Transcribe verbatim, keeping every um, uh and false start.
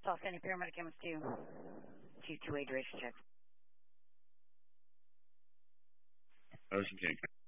South County Paramedic M S two. T two A duration check. Ocean King.